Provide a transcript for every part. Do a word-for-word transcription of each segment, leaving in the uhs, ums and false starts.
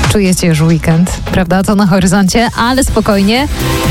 czujecie już weekend, prawda? To na horyzoncie, ale spokojnie.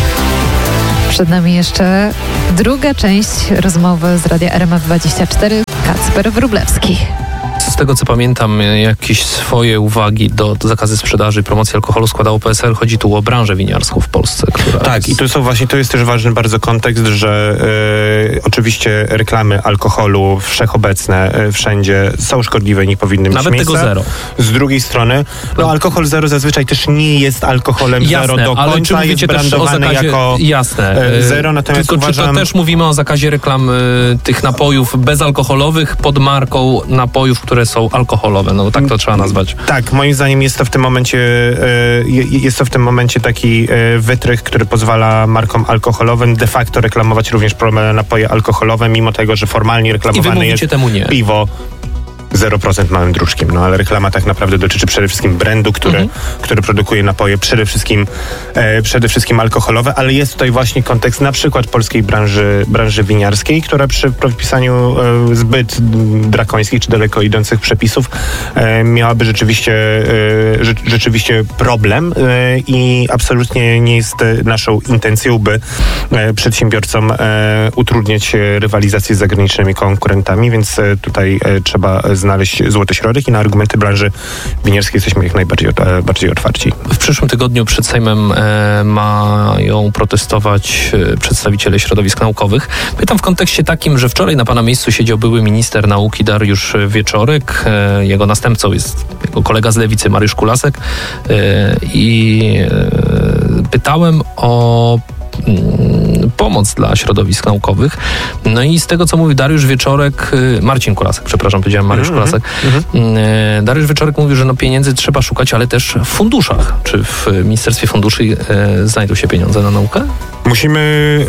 Przed nami jeszcze druga część rozmowy z Radia R M F dwadzieścia cztery. Kacper Wróblewski. Z tego co pamiętam, jakieś swoje uwagi do, do zakazu sprzedaży i promocji alkoholu składało P S L. Chodzi tu o branżę winiarską w Polsce. Która tak, jest... i to są właśnie, to jest też ważny bardzo kontekst, że e, oczywiście reklamy alkoholu wszechobecne, e, wszędzie są szkodliwe i nie powinny mieć Nawet miejsca. tego zero. Z drugiej strony, no alkohol zero zazwyczaj też nie jest alkoholem jasne, zero do ale końca, czy jest brandowany zakazie, jako jasne, e, zero, natomiast tylko uważam... czy to też mówimy o zakazie reklam y, tych napojów bezalkoholowych pod marką napojów, które są alkoholowe, no tak to trzeba nazwać. Tak, moim zdaniem jest to w tym momencie jest to w tym momencie taki wytrych, który pozwala markom alkoholowym de facto reklamować również napoje alkoholowe, mimo tego, że formalnie reklamowane jest temu nie. piwo zero procent małym druczkiem, no ale reklama tak naprawdę dotyczy przede wszystkim brandu, który, mhm. który produkuje napoje przede wszystkim, e, przede wszystkim alkoholowe, ale jest tutaj właśnie kontekst na przykład polskiej branży, branży winiarskiej, która przy wpisaniu e, zbyt drakońskich czy daleko idących przepisów e, miałaby rzeczywiście, e, rze, rzeczywiście problem e, i absolutnie nie jest naszą intencją, by e, przedsiębiorcom e, utrudniać rywalizację z zagranicznymi konkurentami, więc e, tutaj e, trzeba znaleźć złoty środek i na argumenty branży winiarskiej jesteśmy jak najbardziej e, bardziej otwarci. W przyszłym tygodniu przed Sejmem e, mają protestować e, przedstawiciele środowisk naukowych. Pytam w kontekście takim, że wczoraj na pana miejscu siedział były minister nauki Dariusz Wieczorek. E, jego następcą jest jego kolega z Lewicy Mariusz Kulasek. E, I e, pytałem o pomoc dla środowisk naukowych. No i z tego, co mówił Dariusz Wieczorek, Marcin Kulasek, przepraszam, powiedziałem Mariusz mm-hmm, Kulasek. Mm-hmm. Dariusz Wieczorek mówił, że no pieniędzy trzeba szukać, ale też w funduszach. Czy w Ministerstwie Funduszy e, znajdą się pieniądze na naukę? Musimy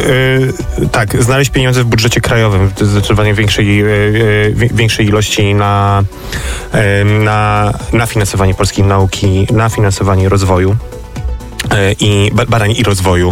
e, tak, znaleźć pieniądze w budżecie krajowym, zdecydowanie większej, e, większej ilości na, e, na, na finansowanie polskiej nauki, na finansowanie rozwoju i badań i rozwoju,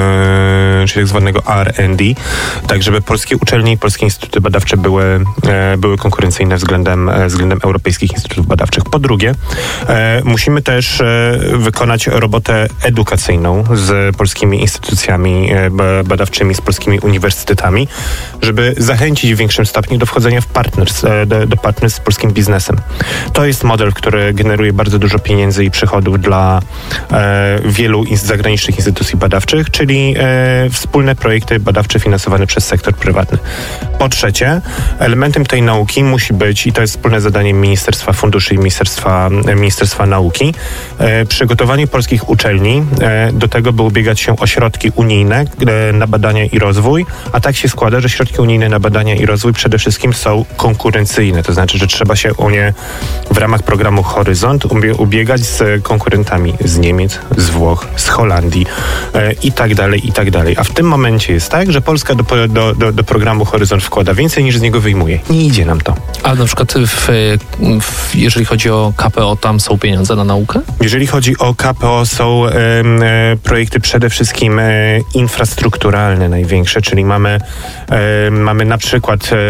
e, czyli tak zwanego R and D, tak żeby polskie uczelnie i polskie instytuty badawcze były, e, były konkurencyjne względem, e, względem europejskich instytutów badawczych. Po drugie, e, musimy też e, wykonać robotę edukacyjną z polskimi instytucjami e, badawczymi, z polskimi uniwersytetami, żeby zachęcić w większym stopniu do wchodzenia w partners, e, do, do partners z polskim biznesem. To jest model, który generuje bardzo dużo pieniędzy i przychodów dla e, wielu zagranicznych instytucji badawczych, czyli e, wspólne projekty badawcze finansowane przez sektor prywatny. Po trzecie, elementem tej nauki musi być, i to jest wspólne zadanie Ministerstwa Funduszy i Ministerstwa, Ministerstwa Nauki, e, przygotowanie polskich uczelni e, do tego, by ubiegać się o środki unijne e, na badania i rozwój, a tak się składa, że środki unijne na badania i rozwój przede wszystkim są konkurencyjne, to znaczy, że trzeba się o nie w ramach programu Horyzont ubiegać z konkurentami z Niemiec, z Włoch, z Holandii e, i tak dalej, i tak dalej. A w tym momencie jest tak, że Polska do, do, do, do programu Horyzont wkłada więcej niż z niego wyjmuje. Nie idzie nam to. Ale na przykład w, w, jeżeli chodzi o K P O, tam są pieniądze na naukę? Jeżeli chodzi o K P O, są e, e, projekty przede wszystkim e, infrastrukturalne największe, czyli mamy, e, mamy na przykład e,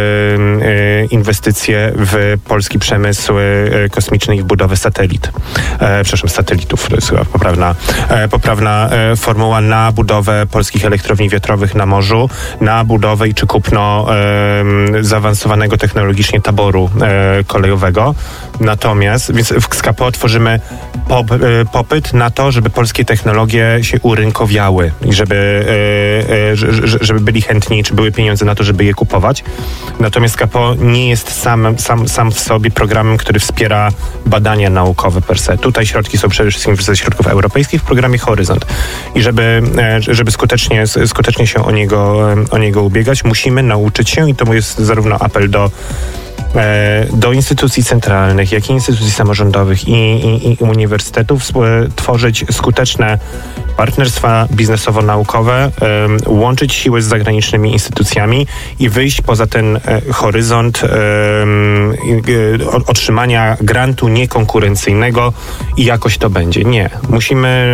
e, inwestycje w polski przemysł e, kosmiczny i w budowę satelit. E, przepraszam, satelitów, to jest chyba poprawna E, poprawna e, formuła na budowę polskich elektrowni wiatrowych na morzu, na budowę i czy kupno e, zaawansowanego technologicznie taboru e, kolejowego. Natomiast, więc w K P O tworzymy pop, e, popyt na to, żeby polskie technologie się urynkowiały i żeby, e, e, żeby byli chętni, czy były pieniądze na to, żeby je kupować. Natomiast K P O nie jest sam, sam, sam w sobie programem, który wspiera badania naukowe per se. Tutaj środki są przede wszystkim ze środków europejskich w programie Horyzont. I żeby, żeby skutecznie, skutecznie się o niego, o niego ubiegać, musimy nauczyć się, i to jest zarówno apel do do instytucji centralnych, jak i instytucji samorządowych i, i, i uniwersytetów, tworzyć skuteczne partnerstwa biznesowo-naukowe, um, łączyć siły z zagranicznymi instytucjami i wyjść poza ten e, horyzont um, e, otrzymania grantu niekonkurencyjnego i jakoś to będzie. Nie. Musimy,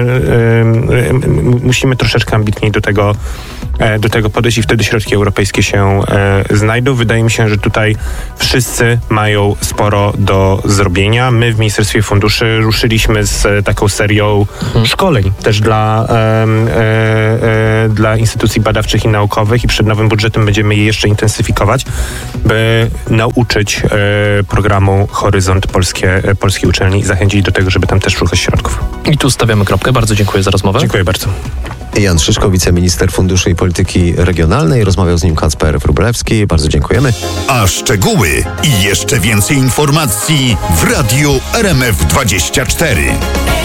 um, musimy troszeczkę ambitniej do tego do tego podejść i wtedy środki europejskie się e, znajdą. Wydaje mi się, że tutaj wszyscy Wszyscy mają sporo do zrobienia. My w Ministerstwie Funduszy ruszyliśmy z taką serią hmm. szkoleń też dla, e, e, e, dla instytucji badawczych i naukowych i przed nowym budżetem będziemy je jeszcze intensyfikować, by nauczyć e, programu Horyzont Polskie, e, Polskiej Uczelni i zachęcić do tego, żeby tam też szukać środków. I tu stawiamy kropkę. Bardzo dziękuję za rozmowę. Dziękuję bardzo. Jan Szyszko, wiceminister Funduszy i Polityki Regionalnej. Rozmawiał z nim Kacper Wróblewski. Bardzo dziękujemy. A szczegóły i jeszcze więcej informacji w Radiu R M F dwadzieścia cztery.